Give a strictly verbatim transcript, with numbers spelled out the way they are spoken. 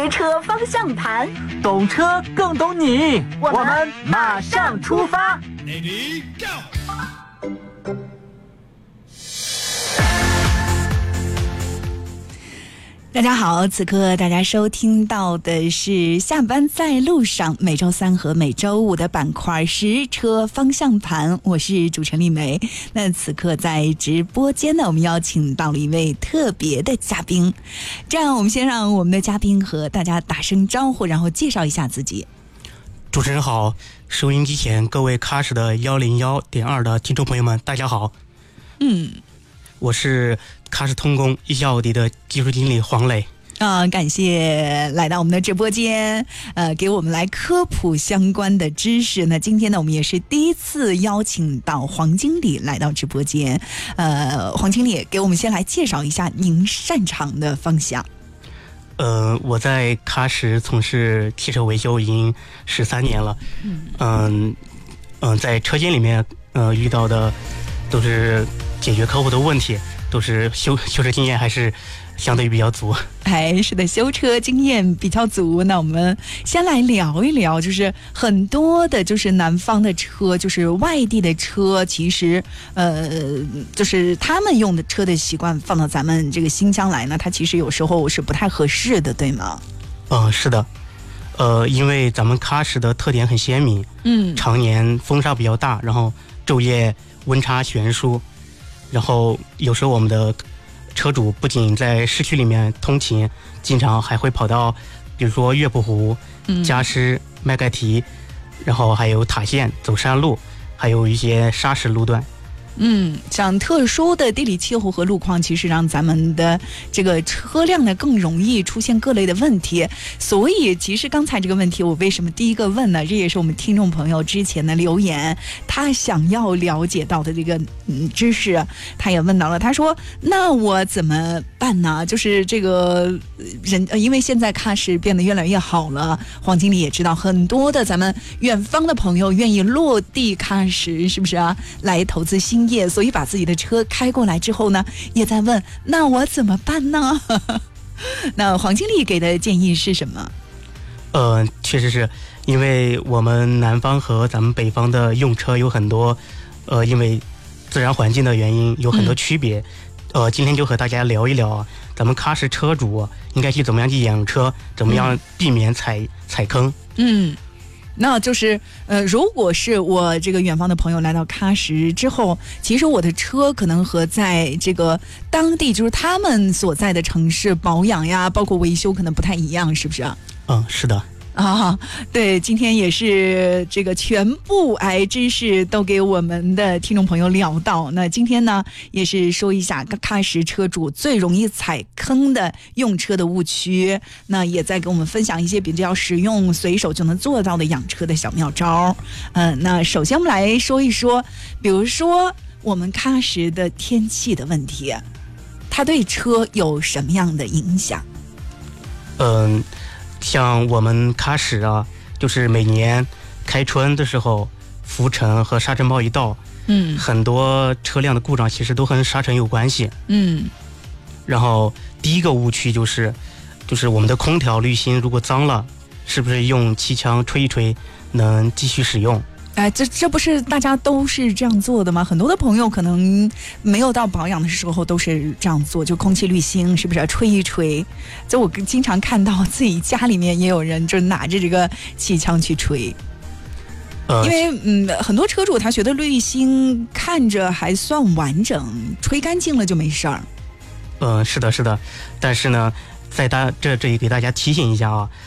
实车方向盘， 懂车更懂你。 我们我们马上出发。 Ready, go！ 大家好，此刻大家收听到的是下班在路上，每周三和每周五的板块实车方向盘，我是主持人丽梅。那此刻在直播间呢，我们邀请到了一位特别的嘉宾，这样我们先让我们的嘉宾和大家打声招呼，然后介绍一下自己。 主持人好，收音机前各位喀什的幺零幺点二的听众朋友们，大家好。 嗯， 我是喀什通工一汽奥迪的技术经理黄磊。 啊、呃，感谢来到我们的直播间，呃，给我们来科普相关的知识。那今天呢，我们也是第一次邀请到黄经理来到直播间。呃，黄经理给我们先来介绍一下您擅长的方向。 呃，我在喀什从事汽车维修已经十三年了。嗯嗯、呃呃，在车间里面，呃，遇到的都是解决客户的问题，都是修修车经验还是相对比较足。 哎，是的，修车经验比较足。那我们先来聊一聊，就是很多的，就是南方的车，就是外地的车，其实呃，就是他们用的车的习惯放到咱们这个新疆来呢，它其实有时候是不太合适的，对吗？ 嗯、呃，是的。呃，因为咱们喀什的特点很鲜明， 嗯， 常年风沙比较大，然后昼夜温差悬殊，然后有时候我们的车主不仅在市区里面通勤，经常还会跑到比如说月浦湖、加湿、麦盖提，然后还有塔县走山路，还有一些砂石路段。 嗯，像特殊的地理气候和路况，其实让咱们的这个车辆呢更容易出现各类的问题。所以，其实刚才这个问题，我为什么第一个问呢？这也是我们听众朋友之前的留言，他想要了解到的这个嗯知识，他也问到了。他说：“那我怎么办呢？就是这个人，因为现在喀什变得越来越好了，黄经理也知道，很多的咱们远方的朋友愿意落地喀什，是不是啊？来投资新。”所以把自己的车开过来之后呢，也在问那我怎么办呢？那黄经理给的建议是什么？ 呃，确实是因为我们南方和咱们北方的用车有很多，呃，因为自然环境的原因有很多区别。嗯、呃，今天就和大家聊一聊咱们喀什车主应该去怎么样去养车，怎么样避免踩、嗯、踩坑。 嗯。那就是呃，如果是我这个远方的朋友来到喀什之后，其实我的车可能和在这个当地就是他们所在的城市保养呀，包括维修可能不太一样，是不是啊？ 嗯，是的。 啊，对，今天也是这个全部哎知识都给我们的听众朋友聊到。那今天呢，也是说一下喀什车主最容易踩坑的用车的误区，那也在给我们分享一些比较实用、随手就能做到的养车的小妙招。嗯、呃，那首先我们来说一说，比如说我们喀什的天气的问题，它对车有什么样的影响？ 嗯、呃。像我们喀什啊，就是每年开春的时候，浮尘和沙尘暴一到， 嗯， 很多车辆的故障其实都和沙尘有关系， 嗯。 然后第一个误区就是，就是我们的空调滤芯如果脏了，是不是用气枪吹一吹能继续使用？ 哎，这这不是大家都是这样做的吗？很多的朋友可能没有到保养的时候都是这样做，就空气滤芯是不是吹一吹？就我经常看到自己家里面也有人就拿着这个气枪去吹， 呃、 因为嗯，很多车主他觉得滤芯看着还算完整，吹干净了就没事儿。 嗯、呃，是的，是的，但是呢，在大这这里给大家提醒一下啊。